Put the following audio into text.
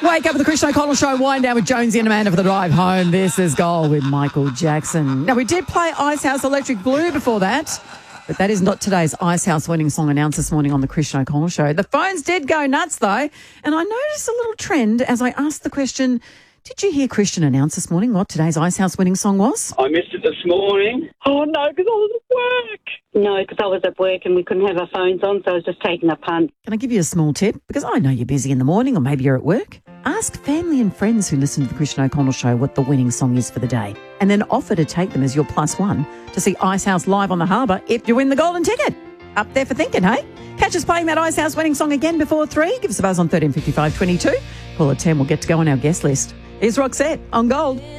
Wake up with the Christian O'Connell Show, wind down with Jonesy and Amanda for the drive home. This is Gold with Michael Jackson. Now, we did play Icehouse Electric Blue before that, but that is not today's Icehouse winning song announced this morning on the Christian O'Connell Show. The phones did go nuts, though, and I noticed a little trend as I asked the question, did you hear Christian announce this morning what today's Icehouse winning song was? I missed it this morning. Oh, no, because I was at work. No, because I was at work and we couldn't have our phones on, so I was just taking a punt. Can I give you a small tip? Because I know you're busy in the morning or maybe you're at work. Ask family and friends who listen to the Christian O'Connell Show what the winning song is for the day, and then offer to take them as your +1 to see Icehouse live on the harbour if you win the golden ticket. Up there for thinking, hey? Catch us playing that Icehouse winning song again before 3. Give us a buzz on 1355 22. Call at 10, we'll get to go on our guest list. Here's Roxette on Gold.